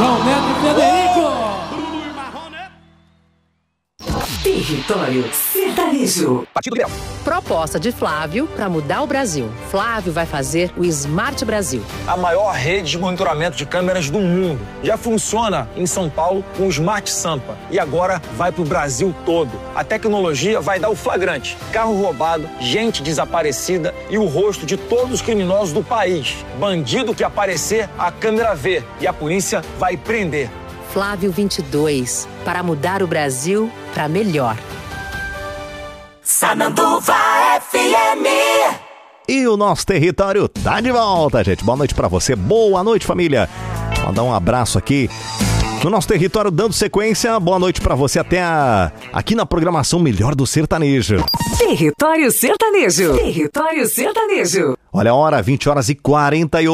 João Neto e Federico. Território Sertanejo. Partido Liberal. Proposta de Flávio para mudar o Brasil. Flávio vai fazer o Smart Brasil. A maior rede de monitoramento de câmeras do mundo. Já funciona em São Paulo com o Smart Sampa. E agora vai para o Brasil todo. A tecnologia vai dar o flagrante. Carro roubado, gente desaparecida e o rosto de todos os criminosos do país. Bandido que aparecer, a câmera vê. E a polícia vai prender. Flávio 22, para mudar o Brasil para melhor. Sananduva FM. E o nosso território tá de volta, gente. Boa noite pra você, boa noite, família. Mandar um abraço aqui no nosso território, dando sequência. Boa noite pra você até aqui na programação Melhor do Sertanejo. Território Sertanejo. Território Sertanejo. Olha a hora, 20h48.